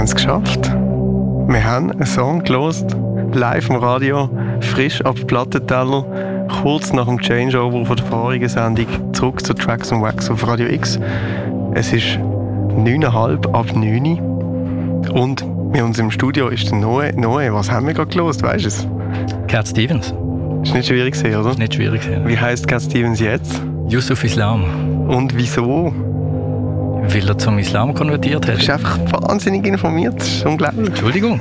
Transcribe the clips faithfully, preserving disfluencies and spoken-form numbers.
haben es geschafft. Wir haben einen Song gehört, live im Radio, frisch ab Plattenteller, kurz nach dem Changeover von der vorigen Sendung, zurück zu Tracks and Wax auf Radio X. Es ist neuneinhalb ab neun und bei uns im Studio ist der Noe. Noe, was haben wir gerade gehört, weißt du es? Cat Stevens. Ist nicht schwierig gewesen, oder? Ist nicht schwierig gewesen. Wie heisst Cat Stevens jetzt? Yusuf Islam. Und wieso? Weil er zum Islam konvertiert hat. Du bist einfach wahnsinnig informiert, das ist unglaublich. Entschuldigung.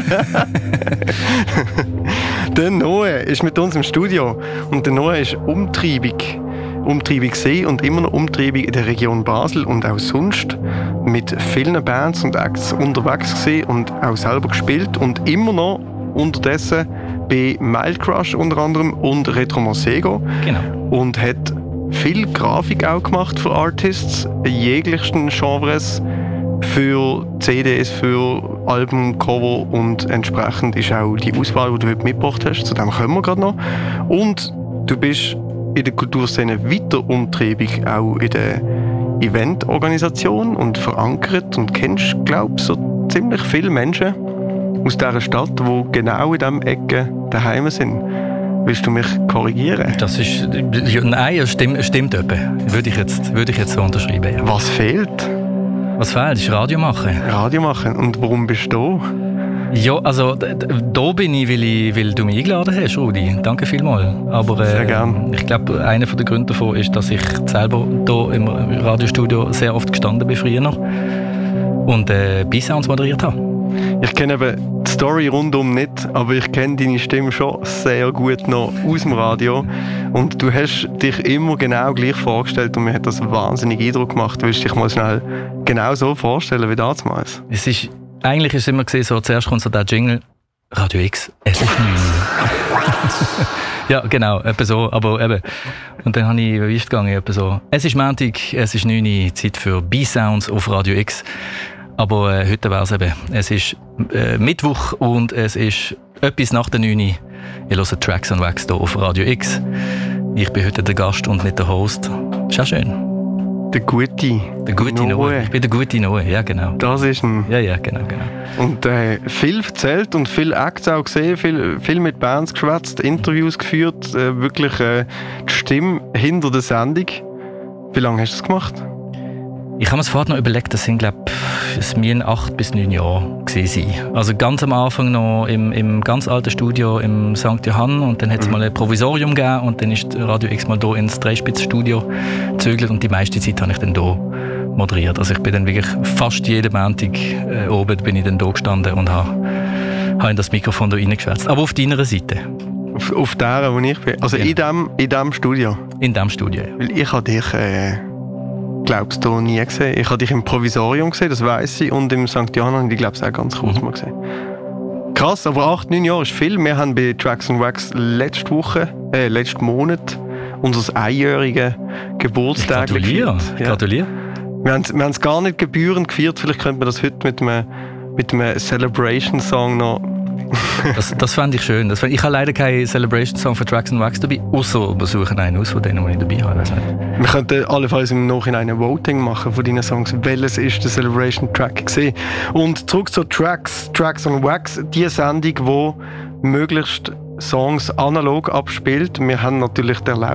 Der Noe ist mit uns im Studio und der Noe ist umtriebig. Umtriebig gewesen und immer noch umtriebig in der Region Basel und auch sonst mit vielen Bands und Acts unterwegs gewesen und auch selber gespielt und immer noch unterdessen bei Mild Crush unter anderem und Retro Mosego. Genau. Und hat viel Grafik auch gemacht für Artists, jeglichsten Genres, für C Ds, für Alben, Cover und entsprechend ist auch die Auswahl, die du heute mitgebracht hast, zu dem kommen wir gerade noch. Und du bist in der Kulturszene weiter umtriebig, auch in der Eventorganisation und verankert und kennst, glaube ich, so ziemlich viele Menschen aus dieser Stadt, die genau in dieser Ecke daheim sind. Willst du mich korrigieren? Das ist... Ja, nein, es stimmt, stimmt etwa. Würde ich jetzt, würde ich jetzt so unterschreiben. Ja. Was fehlt? Was fehlt? Ist Radio machen. Radio machen. Und warum bist du da? Ja, also da bin ich, weil, ich, weil du mich eingeladen hast, Rudi. Danke vielmals. Aber äh, sehr gern. Ich glaube, einer der Gründe davon ist, dass ich selber hier im Radiostudio sehr oft gestanden bin früher noch und äh, B-Sounds moderiert habe. Ich kenne eben die Story rundum nicht, aber ich kenne deine Stimme schon sehr gut noch aus dem Radio. Und du hast dich immer genau gleich vorgestellt und mir hat das einen wahnsinnigen Eindruck gemacht. Willst du dich mal schnell genau so vorstellen wie damals? Es ist, eigentlich ist es immer gesehen, so, zuerst kommt so der Jingle, Radio X, es ist neun. Ja, genau, etwa so, aber eben. Und dann habe ich, wie ist es gegangen, etwa so, es ist Montag, es ist neun Uhr, Zeit für B-Sounds auf Radio X. Aber äh, heute wäre es eben, es ist äh, Mittwoch und es ist etwas nach der neun Uhr. Ich höre Tracks and Wax hier auf Radio X. Ich bin heute der Gast und nicht der Host. Ist auch schön. Der gute Der gute Noe. Noe. Ich bin der gute Noe, ja genau. Das ist ein... Ja, ja, genau, genau. Und äh, viel erzählt und viel Acts auch gesehen, viel, viel mit Bands geschwätzt, Interviews geführt, äh, wirklich äh, die Stimme hinter der Sendung. Wie lange hast du das gemacht? Ich habe mir vorher noch überlegt, das sind, glaube ich, es müssen acht bis neun Jahre gewesen sein. Also ganz am Anfang noch im, im ganz alten Studio im Sankt Johann und dann hat es mhm. mal ein Provisorium gegeben und dann ist Radio X mal hier ins Dreispitz-Studio gezögert und die meiste Zeit habe ich dann hier moderiert. Also ich bin dann wirklich fast jeden Montag äh, oben bin ich dann hier gestanden und habe, habe in das Mikrofon hier reingeschwätzt. Aber auf deiner Seite. Auf, auf der, wo ich bin? Also ja. in dem in dem Studio? In dem Studio, ja. Weil ich habe dich... Äh glaubst du nie gesehen. Ich habe dich im Provisorium gesehen, das weiss ich, und im Sankt Johann habe ich glaube auch ganz kurz mal gesehen. Krass, aber acht, neun Jahre ist viel. Wir haben bei Tracks and Wax letzte Woche, äh, letzten Monat unser einjährigen Geburtstag gefeiert. Ja. Gratuliere. Wir haben wir haben es gar nicht gebührend gefeiert. Vielleicht könnte man das heute mit einem, mit einem Celebration-Song noch... das, das fände ich schön. Das fänd, ich habe leider keinen Celebration-Song für Tracks and Wax dabei, außer wir suchen einen aus, von denen ich dabei habe. Wir könnten allenfalls im Nachhinein ein Voting machen von deinen Songs. Welches ist der Celebration-Track gewesen? Und zurück zu Tracks, Tracks and Wax, die Sendung, die möglichst Songs analog abspielt. Wir haben natürlich den